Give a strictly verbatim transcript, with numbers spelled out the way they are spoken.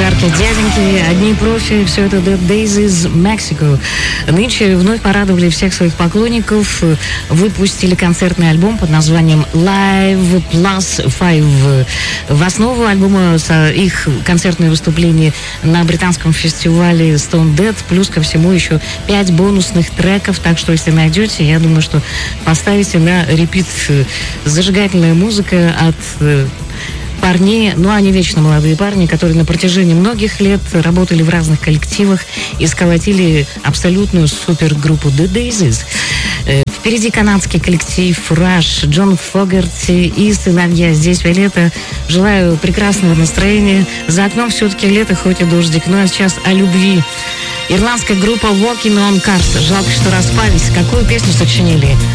Жаркие дяденьки, одни профи, все это Dead Days из Mexico. Нынче вновь порадовали всех своих поклонников, выпустили концертный альбом под названием Live Plus Five. В основу альбома их концертные выступления на британском фестивале Stone Dead, плюс ко всему еще пять бонусных треков, так что если найдете, я думаю, что поставите на репит. Зажигательная музыка от парней, ну они вечно молодые парни, которые на протяжении многих лет работали в разных коллективах и сколотили абсолютную супергруппу The Daisies. Впереди канадский коллектив Rush, Джон Фогерти и сыновья. Здесь лето. Желаю прекрасного настроения. За окном все-таки лето, хоть и дождик. Ну а сейчас о любви. Ирландская группа Walking on Cars. Жалко, что распались. Какую песню сочинили?